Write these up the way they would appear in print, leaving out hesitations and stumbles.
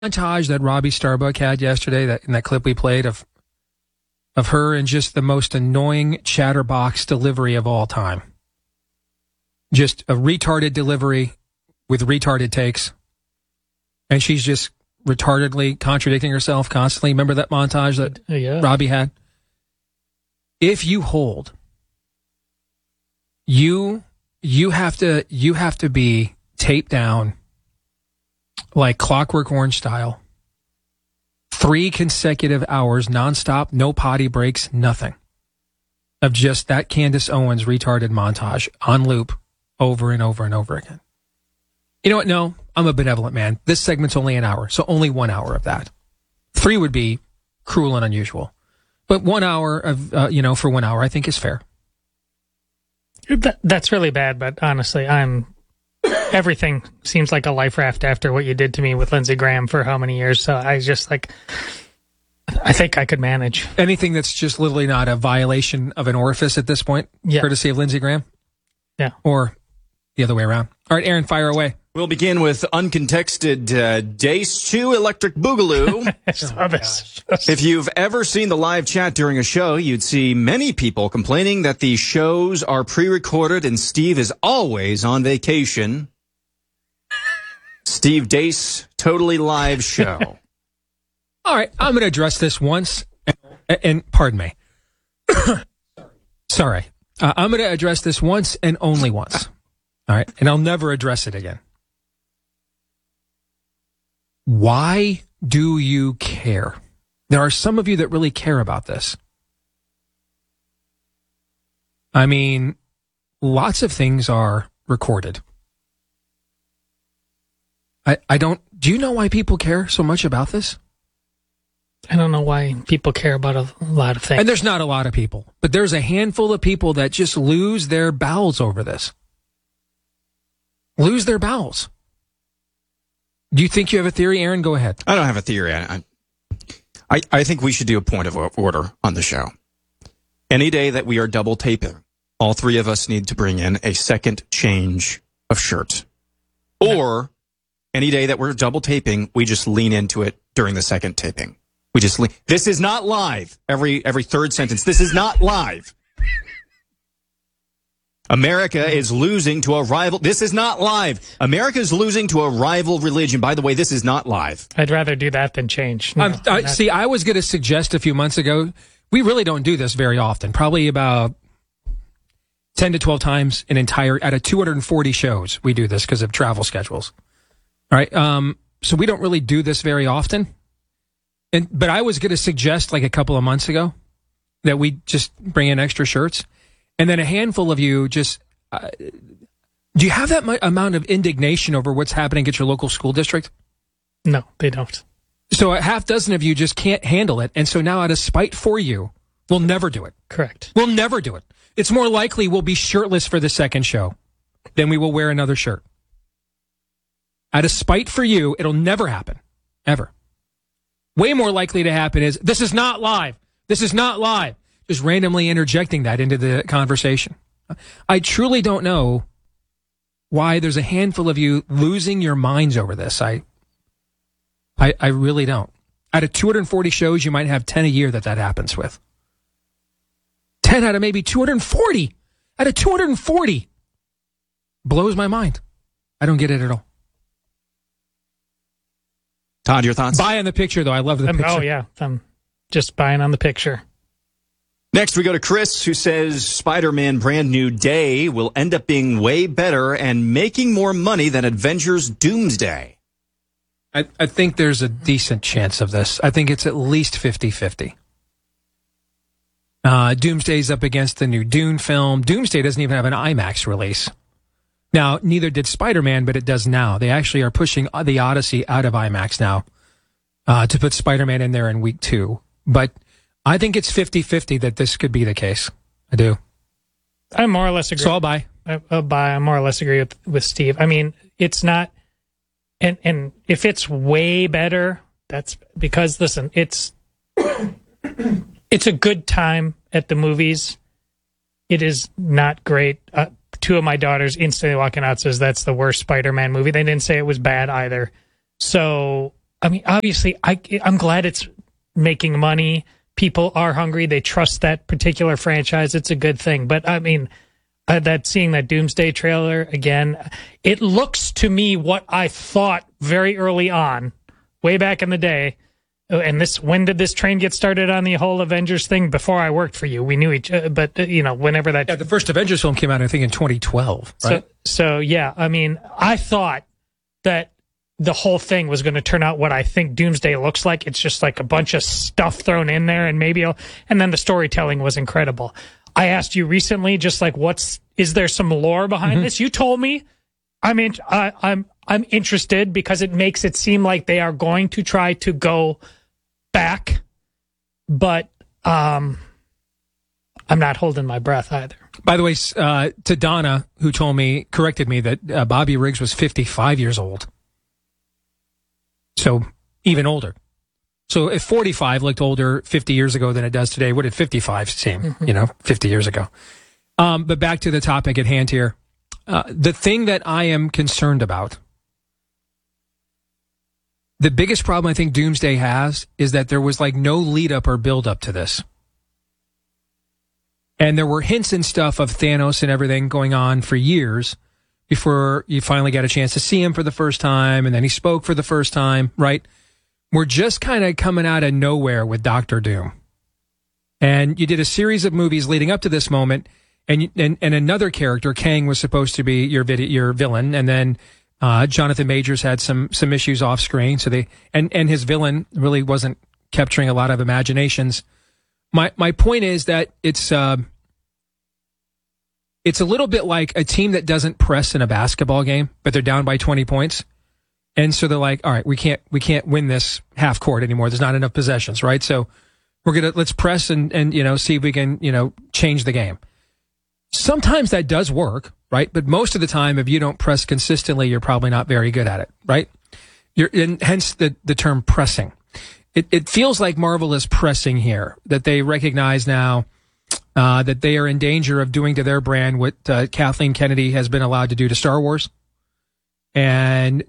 montage that Robbie Starbuck had yesterday, in that clip we played of her and just the most annoying chatterbox delivery of all time. Just a retarded delivery with retarded takes. And she's just retardedly contradicting herself constantly. Remember that montage that Robbie had? If you hold, you have to be taped down like Clockwork Orange style. 3 consecutive hours, nonstop, no potty breaks, nothing. Of just that Candace Owens retarded montage on loop over and over and over again. You know what? No, I'm a benevolent man. This segment's only an hour, so only 1 hour of that. 3 would be cruel and unusual. But 1 hour of, for 1 hour, I think is fair. That's really bad, but honestly, everything seems like a life raft after what you did to me with Lindsey Graham for how many years. So I just I think I could manage. Anything that's just literally not a violation of an orifice at this point, courtesy of Lindsey Graham? Yeah. Or the other way around. All right, Aaron, fire away. We'll begin with uncontexted Dace 2 Electric Boogaloo. I saw this. If you've ever seen the live chat during a show, you'd see many people complaining that the shows are pre-recorded and Steve is always on vacation. Steve Dace, totally live show. All right, I'm going to address this once, and pardon me. Sorry. I'm going to address this once and only once. All right, and I'll never address it again. Why do you care? There are some of you that really care about this. I mean, lots of things are recorded. I don't... Do you know why people care so much about this? I don't know why people care about a lot of things. And there's not a lot of people, but there's a handful of people that just lose their bowels over this. Lose their bowels. Do you think you have a theory, Aaron? Go ahead. I don't have a theory. I think we should do a point of order on the show. Any day that we are double taping, all 3 of us need to bring in a second change of shirt. Or any day that we're double taping, we just lean into it during the second taping. We just lean. This is not live. Every third sentence. This is not live. America is losing to a rival. This is not live. America is losing to a rival religion. By the way, this is not live. I'd rather do that than change. See, I was going to suggest a few months ago, we really don't do this very often. Probably about 10 to 12 times out of 240 shows, we do this because of travel schedules. All right. So we don't really do this very often. But I was going to suggest like a couple of months ago that we just bring in extra shirts. And then a handful of you just, do you have that amount of indignation over what's happening at your local school district? No, they don't. So a half dozen of you just can't handle it. And so now out of spite for you, we'll never do it. Correct. We'll never do it. It's more likely we'll be shirtless for the second show than we will wear another shirt. Out of spite for you, it'll never happen. Ever. Way more likely to happen is, this is not live. This is not live. Just randomly interjecting that into the conversation. I truly don't know why there's a handful of you losing your minds over this. I really don't. Out of 240 shows, you might have 10 a year that happens with. 10 out of maybe 240. Out of 240. Blows my mind. I don't get it at all. Todd, your thoughts? Buy on the picture, though. I love the picture. Oh, yeah. I'm just buying on the picture. Next, we go to Chris, who says Spider-Man Brand New Day will end up being way better and making more money than Avengers Doomsday. I think there's a decent chance of this. I think it's at least 50-50. Doomsday's up against the new Dune film. Doomsday doesn't even have an IMAX release. Now, neither did Spider-Man, but it does now. They actually are pushing the Odyssey out of IMAX now to put Spider-Man in there in week 2. But I think it's 50-50 that this could be the case. I do. I more or less agree. So I'll buy. I'll buy. I more or less agree with Steve. I mean, it's not... And if it's way better, that's because, listen, it's a good time at the movies. It is not great. 2 of my daughters instantly walking out says that's the worst Spider-Man movie. They didn't say it was bad either. So I mean, obviously, I'm glad it's making money. People are hungry. They trust that particular franchise. It's a good thing. But I mean, seeing that Doomsday trailer again, it looks to me what I thought very early on, way back in the day. And when did this train get started on the whole Avengers thing? Before I worked for you, we knew each other, but whenever that. Yeah, the first Avengers film came out, I think, in 2012, right? So yeah, I mean, I thought that the whole thing was going to turn out what I think Doomsday looks like. It's just like a bunch of stuff thrown in there, and and then the storytelling was incredible. I asked you recently, just like, is there some lore behind this? You told me. I'm interested because it makes it seem like they are going to try to go back, but I'm not holding my breath either. By the way, to Donna, who corrected me that Bobby Riggs was 55 years old. So even older. So if 45 looked older 50 years ago than it does today, what did 55 seem, 50 years ago? But back to the topic at hand here. The thing that I am concerned about, the biggest problem I think Doomsday has is that there was like no lead up or build up to this. And there were hints and stuff of Thanos and everything going on for years before you finally got a chance to see him for the first time, and then he spoke for the first time, right? We're just kind of coming out of nowhere with Doctor Doom. And you did a series of movies leading up to this moment, and another character, Kang, was supposed to be your villain, and then Jonathan Majors had some issues off screen, so and his villain really wasn't capturing a lot of imaginations. My point is that it's a little bit like a team that doesn't press in a basketball game, but they're down by 20 points. And so they're like, all right, we can't win this half court anymore. There's not enough possessions, right? So let's press and see if we can, change the game. Sometimes that does work, right? But most of the time, if you don't press consistently, you're probably not very good at it, right? And hence the term pressing. It feels like Marvel is pressing here, that they recognize now that they are in danger of doing to their brand what Kathleen Kennedy has been allowed to do to Star Wars. And,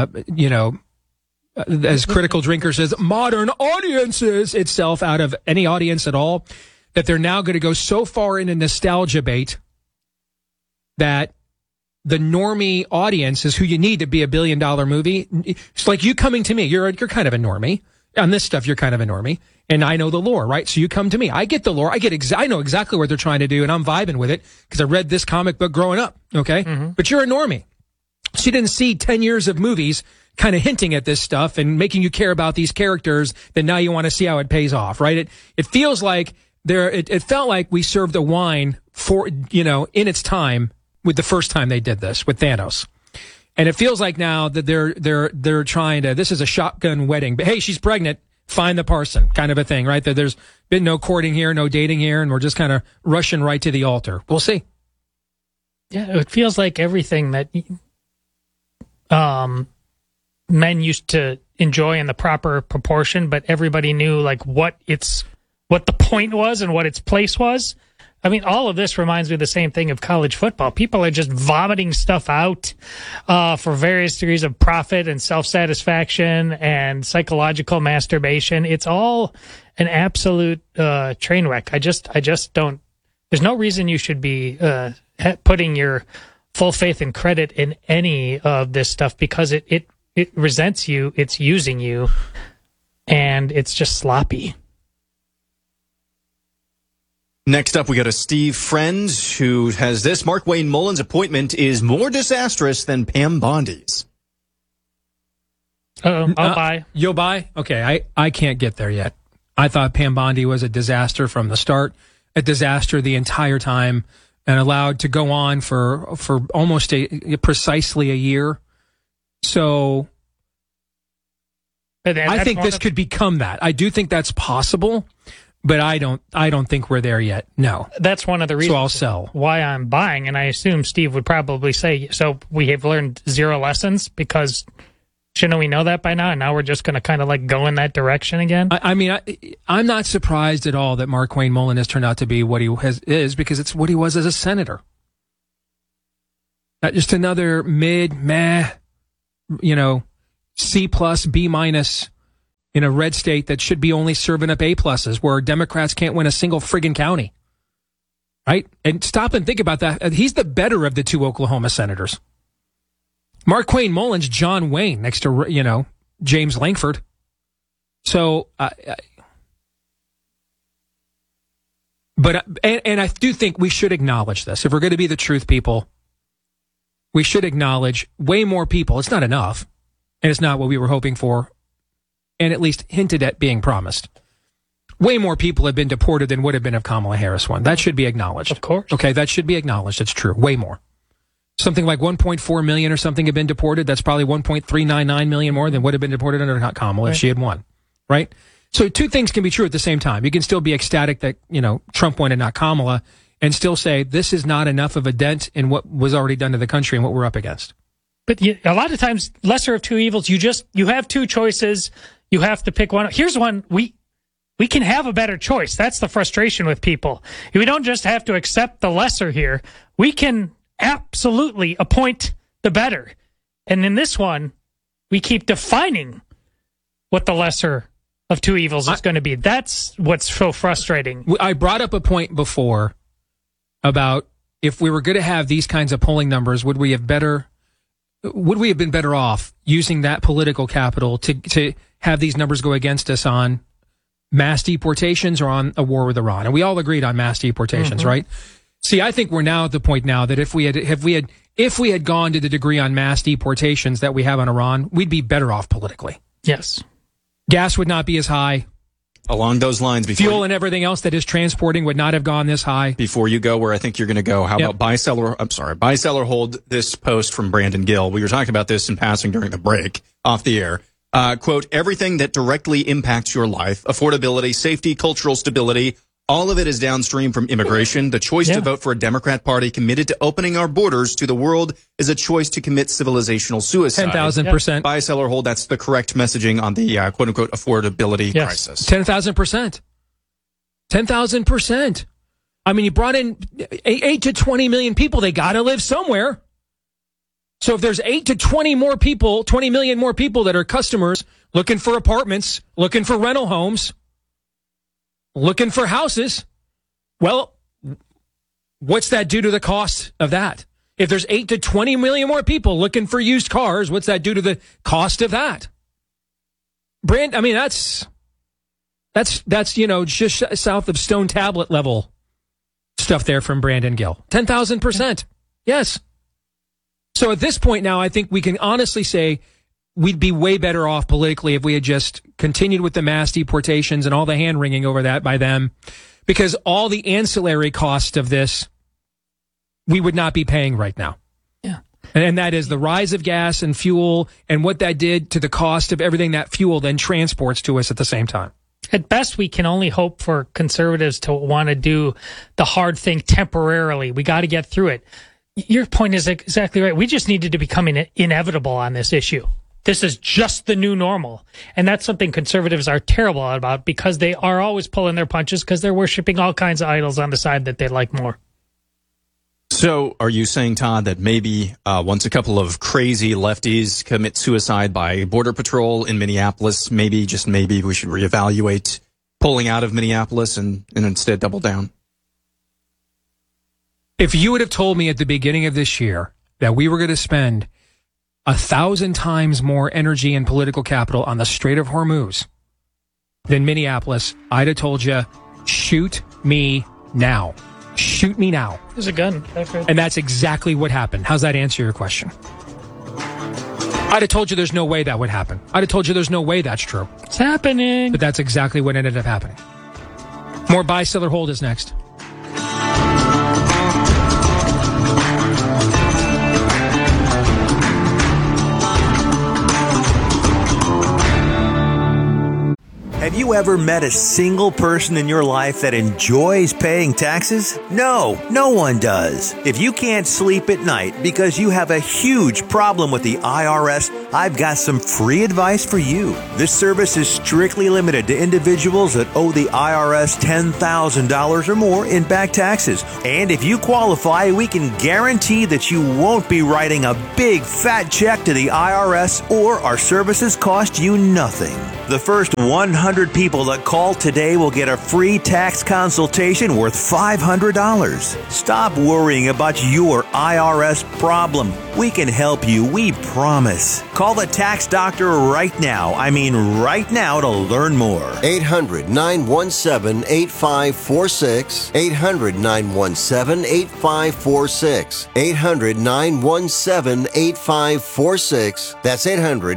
as Critical Drinker says, modern audiences itself out of any audience at all, that they're now going to go so far into nostalgia bait that the normie audience is who you need to be a $1 billion movie. It's like you coming to me. You're kind of a normie. On this stuff, you're kind of a normie. And I know the lore, right? So you come to me. I get the lore. I know exactly what they're trying to do, and I'm vibing with it because I read this comic book growing up, okay? Mm-hmm. But you're a normie. So you didn't see 10 years of movies kind of hinting at this stuff and making you care about these characters that now you want to see how it pays off, right? It feels like it felt like we served the wine for, in its time with the first time they did this with Thanos. And it feels like now that they're trying to, this is a shotgun wedding, but hey, she's pregnant, find the parson kind of a thing, right? That there's been no courting here, no dating here, and we're just kind of rushing right to the altar. We'll see. Yeah, it feels like everything that men used to enjoy in the proper proportion, but everybody knew like what the point was and what its place was. I mean, all of this reminds me of the same thing of college football. People are just vomiting stuff out for various degrees of profit and self-satisfaction and psychological masturbation. It's all an absolute train wreck. I just don't. There's no reason you should be putting your full faith and credit in any of this stuff because it resents you, it's using you, and it's just sloppy. Next up, we got a Steve Friends who has this. Mark Wayne Mullen's appointment is more disastrous than Pam Bondi's. I'll buy. You'll buy? Okay, I can't get there yet. I thought Pam Bondi was a disaster from the start, a disaster the entire time, and allowed to go on for almost precisely a year. So I think this could become that. I do think that's possible. But I don't think we're there yet. No. That's one of the reasons so I'll sell. Why I'm buying, and I assume Steve would probably say, so we have learned zero lessons because shouldn't we know that by now? And now we're just going to kind of like go in that direction again? I'm not surprised at all that Mark Wayne Mullen has turned out to be what he is because it's what he was as a senator. Not just another meh, C+, B- in a red state that should be only serving up A+, where Democrats can't win a single friggin' county. Right? And stop and think about that. He's the better of the two Oklahoma senators. Marquayne Mullins, John Wayne, next to, James Langford. So, but I do think we should acknowledge this. If we're going to be the truth people, we should acknowledge way more people. It's not enough, and it's not what we were hoping for, and at least hinted at being promised. Way more people have been deported than would have been if Kamala Harris won. That should be acknowledged. Of course. Okay, that should be acknowledged. It's true. Way more. Something like 1.4 million or something have been deported. That's probably 1.399 million more than would have been deported under Kamala if she had won. Right? So two things can be true at the same time. You can still be ecstatic that, Trump won and not Kamala, and still say this is not enough of a dent in what was already done to the country and what we're up against. But a lot of times, lesser of two evils, you have two choices. You have to pick one. Here's one. We can have a better choice. That's the frustration with people. We don't just have to accept the lesser here. We can absolutely appoint the better. And in this one, we keep defining what the lesser of two evils is going to be. That's what's so frustrating. I brought up a point before about if we were going to have these kinds of polling numbers, would we have been better off using that political capital to have these numbers go against us on mass deportations or on a war with Iran? And we all agreed on mass deportations, right? See, I think we're now at the point now that if we had gone to the degree on mass deportations that we have on Iran, we'd be better off politically. Yes. Gas would not be as high. Along those lines, fuel and everything else that is transporting would not have gone this high. Before you go where I think you're going to go, how about buy, seller, hold this post from Brandon Gill. We were talking about this in passing during the break off the air. Quote, everything that directly impacts your life, affordability, safety, cultural stability, all of it is downstream from immigration. The choice to vote for a Democrat Party committed to opening our borders to the world is a choice to commit civilizational suicide. 10,000%. Buy, sell, or hold. That's the correct messaging on the quote-unquote affordability crisis. 10,000%. 10,000%. I mean, you brought in 8 to 20 million people. They got to live somewhere. So if there's 8 to 20 million more people that are customers looking for apartments, looking for rental homes, looking for houses, well, what's that do to the cost of that? If there's 8 to 20 million more people looking for used cars, what's that do to the cost of that? I mean, that's just south of Stone Tablet level stuff there from Brandon Gill. 10,000%. Yes. So at this point now, I think we can honestly say we'd be way better off politically if we had just continued with the mass deportations and all the hand-wringing over that by them, because all the ancillary cost of this, we would not be paying right now. Yeah. And that is the rise of gas and fuel and what that did to the cost of everything that fuel then transports to us at the same time. At best, we can only hope for conservatives to want to do the hard thing temporarily. We got to get through it. Your point is exactly right. We just needed to become inevitable on this issue. This is just the new normal. And that's something conservatives are terrible about, because they are always pulling their punches because they're worshiping all kinds of idols on the side that they like more. So are you saying, Todd, that maybe once a couple of crazy lefties commit suicide by Border Patrol in Minneapolis, maybe we should reevaluate pulling out of Minneapolis and instead double down? If you would have told me at the beginning of this year that we were going to spend 1,000 times more energy and political capital on the Strait of Hormuz than Minneapolis, I'd have told you, shoot me now. Shoot me now. There's a gun. And that's exactly what happened. How's that answer your question? I'd have told you there's no way that would happen. I'd have told you there's no way that's true. It's happening. But that's exactly what ended up happening. More buy, sell, or hold is next. Have you ever met a single person in your life that enjoys paying taxes? No, no one does. If you can't sleep at night because you have a huge problem with the IRS, I've got some free advice for you. This service is strictly limited to individuals that owe the IRS $10,000 or more in back taxes. And if you qualify, we can guarantee that you won't be writing a big fat check to the IRS, or our services cost you nothing. The first 100 people that call today will get a free tax consultation worth $500. Stop worrying about your IRS problem. We can help you, we promise. Call the Tax Doctor right now. I mean right now, to learn more. 800-917-8546. 800-917-8546. 800-917-8546. That's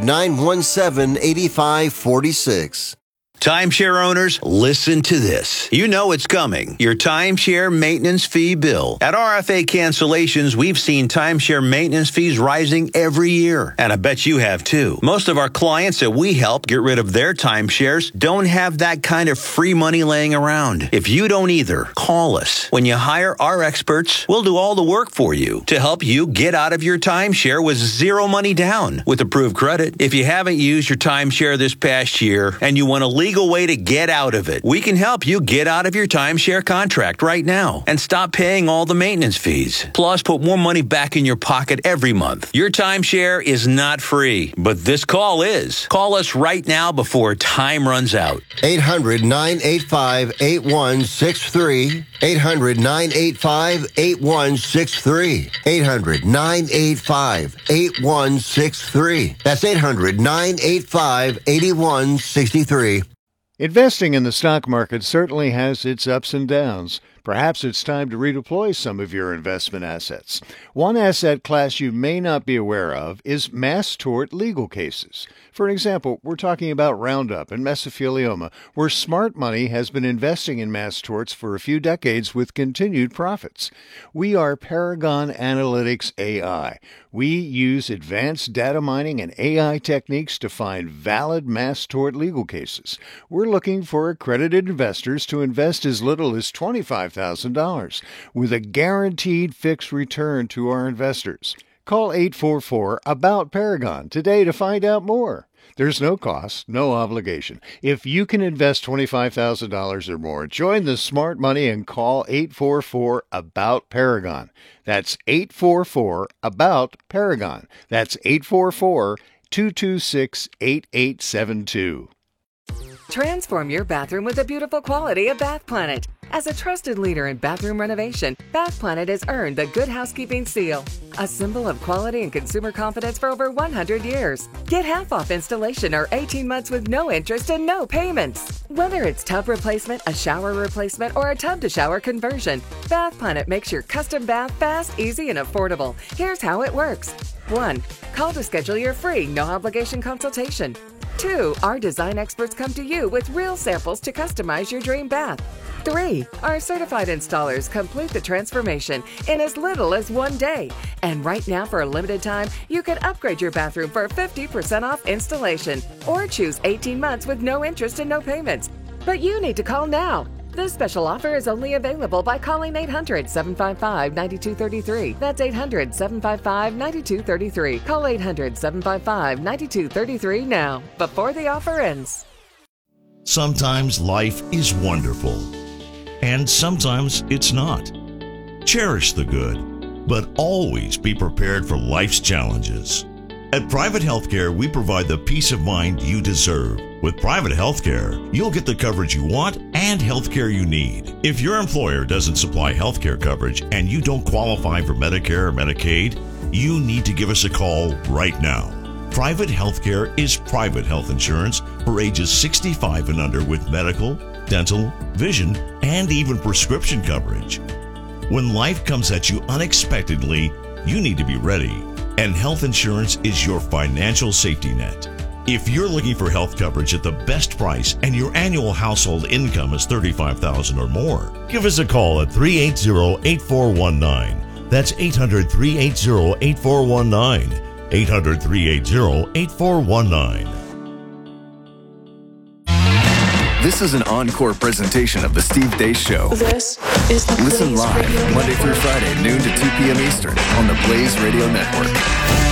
800-917-8546. Timeshare owners, listen to this. You know it's coming. Your timeshare maintenance fee bill. At RFA Cancellations, we've seen timeshare maintenance fees rising every year. And I bet you have too. Most of our clients that we help get rid of their timeshares don't have that kind of free money laying around. If you don't either, call us. When you hire our experts, we'll do all the work for you to help you get out of your timeshare with zero money down with approved credit. If you haven't used your timeshare this past year and you want to legal way to get out of it, we can help you get out of your timeshare contract right now and stop paying all the maintenance fees. Plus, put more money back in your pocket every month. Your timeshare is not free, but this call is. Call us right now before time runs out. 800-985-8163. 800-985-8163. 800-985-8163. That's 800-985-8163. Investing in the stock market certainly has its ups and downs. Perhaps it's time to redeploy some of your investment assets. One asset class you may not be aware of is mass tort legal cases. For example, we're talking about Roundup and mesothelioma, where smart money has been investing in mass torts for a few decades with continued profits. We are Paragon Analytics AI. We use advanced data mining and AI techniques to find valid mass tort legal cases. We're looking for accredited investors to invest as little as $25,000 with a guaranteed fixed return to our investors. Call 844-ABOUT-PARAGON today to find out more. There's no cost, no obligation. If you can invest $25,000 or more, join the smart money and call 844-ABOUT-PARAGON. That's 844-ABOUT-PARAGON. That's 844-226-8872. Transform your bathroom with the beautiful quality of Bath Planet. As a trusted leader in bathroom renovation, Bath Planet has earned the Good Housekeeping seal, a symbol of quality and consumer confidence for over 100 years. Get half off installation or 18 months with no interest and no payments. Whether it's tub replacement, a shower replacement, or a tub-to-shower conversion, Bath Planet makes your custom bath fast, easy, and affordable. Here's how it works. 1. Call to schedule your free, no-obligation consultation. 2. Our design experts come to you with real samples to customize your dream bath. 3. Our certified installers complete the transformation in as little as 1 day. And right now, for a limited time, you can upgrade your bathroom for 50% off installation or choose 18 months with no interest and no payments. But you need to call now. This special offer is only available by calling 800-755-9233. That's 800-755-9233. Call 800-755-9233 now, before the offer ends. Sometimes life is wonderful, and sometimes it's not. Cherish the good, but always be prepared for life's challenges. At Private Healthcare, we provide the peace of mind you deserve. With private healthcare, you'll get the coverage you want and healthcare you need. If your employer doesn't supply healthcare coverage and you don't qualify for Medicare or Medicaid, you need to give us a call right now. Private healthcare is private health insurance for ages 65 and under with medical, dental, vision, and even prescription coverage. When life comes at you unexpectedly, you need to be ready, and health insurance is your financial safety net. If you're looking for health coverage at the best price and your annual household income is $35,000 or more, give us a call at 380-8419. That's 800-380-8419. 800-380-8419. This is an encore presentation of The Steve Deace Show. This is the Listen Blaze live Radio Monday through Network. Friday, noon to 2 p.m. Eastern on the Blaze Radio Network.